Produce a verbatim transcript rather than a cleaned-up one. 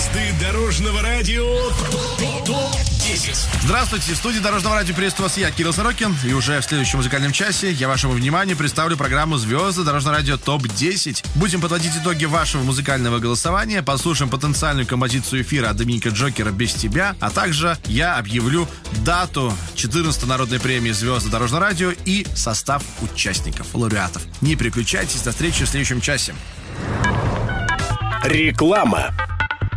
Звезды дорожного радио топ десять. Здравствуйте, в студии Дорожного радио приветствую вас я, Кирилл Сорокин. И уже в следующем музыкальном часе я вашему вниманию представлю программу «Звезды дорожного радио топ десять». Будем подводить итоги вашего музыкального голосования, послушаем потенциальную композицию эфира от Доминика Джокера «Без тебя», а также я объявлю дату четырнадцатой народной премии «Звезды дорожного радио» и состав участников, лауреатов. Не переключайтесь, до встречи в следующем часе. Реклама.